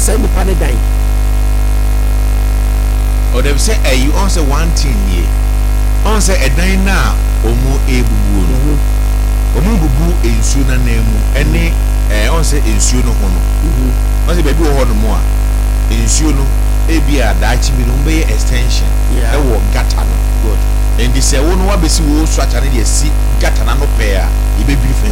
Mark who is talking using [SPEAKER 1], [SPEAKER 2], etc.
[SPEAKER 1] say nipa ne dan
[SPEAKER 2] or they say you on say one thing ye on say a dan na omo ebubu no omo bubu ensuo na nemu ene on say ensuo no ho no on say baby wo ho no mo a ensuo no ebi a daachi bi no be extension e wo gata no good and the say wo no wa besi wo so acha ne de si gata na no pair e be beautiful